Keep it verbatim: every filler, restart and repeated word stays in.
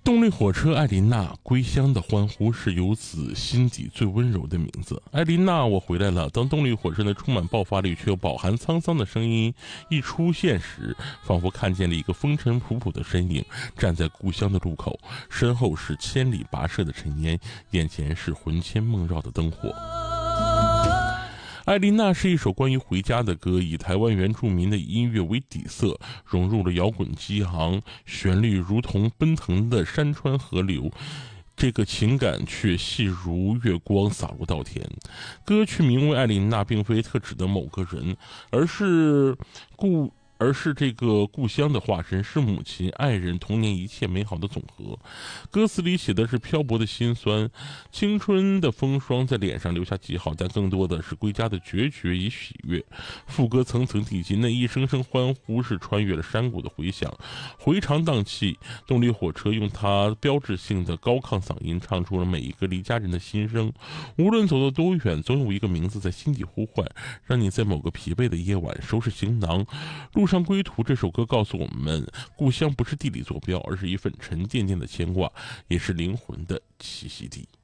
动力火车艾琳娜归乡的欢呼是游子心底最温柔的名字。艾琳娜，我回来了。当动力火车的充满爆发力却又饱含沧桑的声音一出现时，仿佛看见了一个风尘仆仆的身影站在故乡的路口，身后是千里跋涉的尘烟，眼前是魂牵梦绕的灯火。艾琳娜是一首关于回家的歌，以台湾原住民的音乐为底色，融入了摇滚激昂，旋律如同奔腾的山川河流，这个情感却细如月光洒入稻田。歌曲名为艾琳娜，并非特指的某个人，而是故而是这个故乡的化身，是母亲、爱人、童年一切美好的总和。歌词里写的是漂泊的辛酸，青春的风霜在脸上留下记号，但更多的是归家的决绝与喜悦。副歌层层递进，那一声声欢呼是穿越了山谷的回响，回肠荡气。动力火车用它标志性的高亢嗓音唱出了每一个离家人的心声。无论走得多远，总有一个名字在心底呼唤，让你在某个疲惫的夜晚收拾行囊。路上归途这首歌告诉我们，故乡不是地理坐标，而是一份沉甸甸的牵挂，也是灵魂的栖息地。